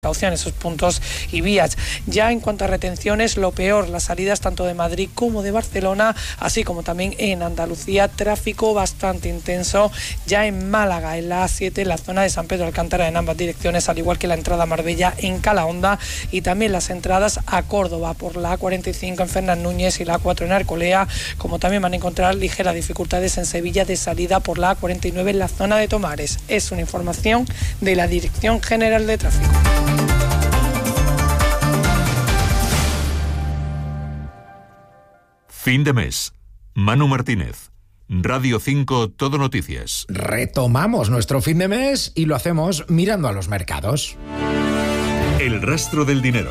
en esos puntos y vías. Ya en cuanto a retenciones, lo peor, las salidas tanto de Madrid como de Barcelona, así como también en Andalucía, tráfico bastante intenso. Ya en Málaga, en la A7, en la zona de San Pedro Alcántara, en ambas direcciones, al igual que la entrada a Marbella en Calahonda, y también las entradas a Córdoba por la A45 en Fernán Núñez y la A4 en Arcolea, como también van a encontrar ligeras dificultades en Sevilla de salida por la A49 en la zona de Tomares. Es una información de la Dirección General de Tráfico. Fin de mes. Manu Martínez. Radio 5 Todo Noticias. Retomamos nuestro fin de mes y lo hacemos mirando a los mercados. El rastro del dinero.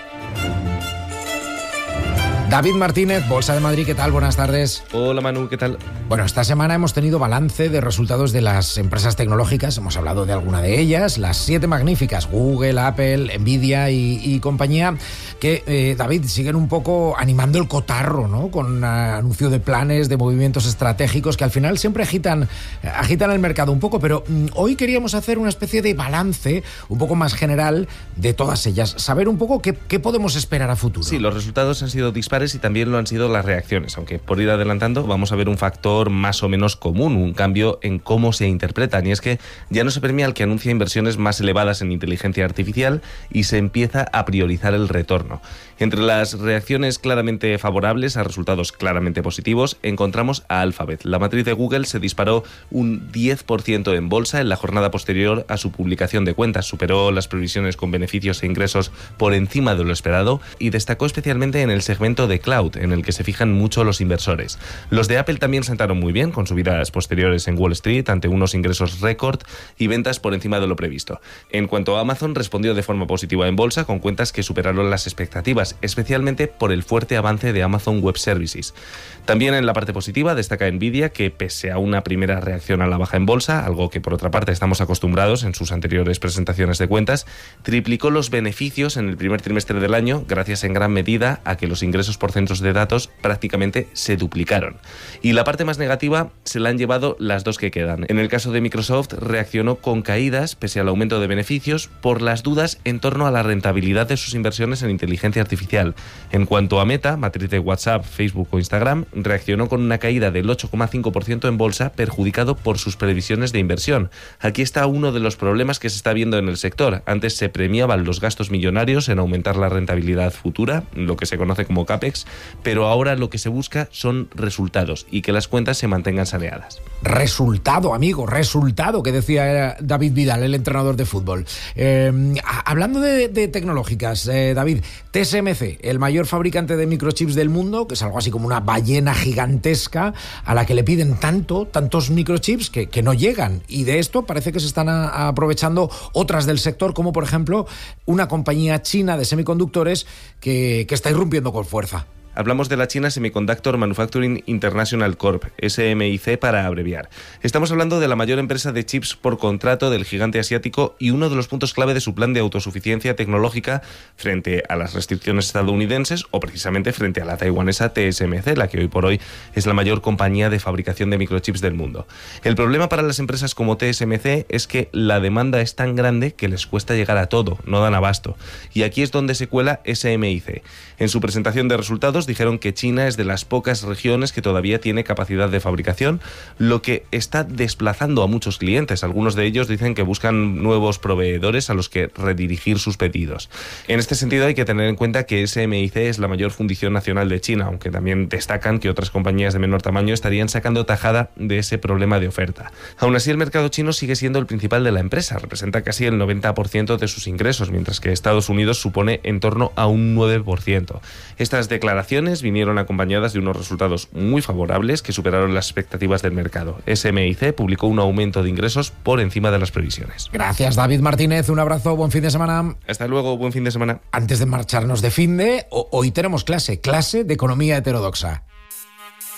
David Martínez, Bolsa de Madrid, ¿qué tal? Buenas tardes. Hola Manu, ¿qué tal? Bueno, esta semana hemos tenido balance de resultados de las empresas tecnológicas, hemos hablado de alguna de ellas, las 7 magníficas, Google, Apple, Nvidia y compañía, que, David, siguen un poco animando el cotarro, ¿no? Con anuncio de planes, de movimientos estratégicos que al final siempre agitan el mercado un poco, pero hoy queríamos hacer una especie de balance un poco más general de todas ellas, saber un poco qué podemos esperar a futuro. Sí, los resultados han sido dispares y también lo han sido las reacciones, aunque por ir adelantando vamos a ver un factor más o menos común, un cambio en cómo se interpretan, y es que ya no se premia al que anuncia inversiones más elevadas en inteligencia artificial y se empieza a priorizar el retorno. Entre las reacciones claramente favorables a resultados claramente positivos encontramos a Alphabet. La matriz de Google se disparó un 10% en bolsa en la jornada posterior a su publicación de cuentas, superó las previsiones con beneficios e ingresos por encima de lo esperado y destacó especialmente en el segmento de cloud, en el que se fijan mucho los inversores. Los de Apple también sentaron muy bien, con subidas posteriores en Wall Street ante unos ingresos récord y ventas por encima de lo previsto. En cuanto a Amazon, respondió de forma positiva en bolsa con cuentas que superaron las expectativas, especialmente por el fuerte avance de Amazon Web Services. También en la parte positiva destaca Nvidia, que pese a una primera reacción a la baja en bolsa, algo que por otra parte estamos acostumbrados en sus anteriores presentaciones de cuentas, triplicó los beneficios en el primer trimestre del año gracias en gran medida a que los ingresos por centros de datos prácticamente se duplicaron. Y la parte más negativa se la han llevado las dos que quedan. En el caso de Microsoft, reaccionó con caídas pese al aumento de beneficios por las dudas en torno a la rentabilidad de sus inversiones en inteligencia artificial. En cuanto a Meta, matriz de WhatsApp, Facebook o Instagram, reaccionó con una caída del 8,5% en bolsa, perjudicado por sus previsiones de inversión. Aquí está uno de los problemas que se está viendo en el sector. Antes se premiaban los gastos millonarios en aumentar la rentabilidad futura, lo que se conoce como CAPEX, pero ahora lo que se busca son resultados y que las cuentas se mantengan saneadas. Resultado, amigo, resultado, que decía David Vidal, el entrenador de fútbol. Hablando de tecnológicas, David, TSMC, el mayor fabricante de microchips del mundo, que es algo así como una ballena gigantesca a la que le piden tantos microchips que no llegan, y de esto parece que se están aprovechando otras del sector, como por ejemplo una compañía china de semiconductores que está irrumpiendo con fuerza. Hablamos de la China Semiconductor Manufacturing International Corp, SMIC para abreviar. Estamos hablando de la mayor empresa de chips por contrato del gigante asiático y uno de los puntos clave de su plan de autosuficiencia tecnológica frente a las restricciones estadounidenses o precisamente frente a la taiwanesa TSMC, la que hoy por hoy es la mayor compañía de fabricación de microchips del mundo. El problema para las empresas como TSMC es que la demanda es tan grande que les cuesta llegar a todo, no dan abasto. Y aquí es donde se cuela SMIC. En su presentación de resultados dijeron que China es de las pocas regiones que todavía tiene capacidad de fabricación, lo que está desplazando a muchos clientes. Algunos de ellos dicen que buscan nuevos proveedores a los que redirigir sus pedidos. En este sentido hay que tener en cuenta que SMIC es la mayor fundición nacional de China, aunque también destacan que otras compañías de menor tamaño estarían sacando tajada de ese problema de oferta. Aún así, el mercado chino sigue siendo el principal de la empresa, representa casi el 90% de sus ingresos, mientras que Estados Unidos supone en torno a un 9%. Estas declaraciones vinieron acompañadas de unos resultados muy favorables que superaron las expectativas del mercado. SMIC publicó un aumento de ingresos por encima de las previsiones. Gracias, David Martínez. Un abrazo, buen fin de semana. Hasta luego, buen fin de semana. Antes de marcharnos de finde, hoy tenemos clase de economía heterodoxa.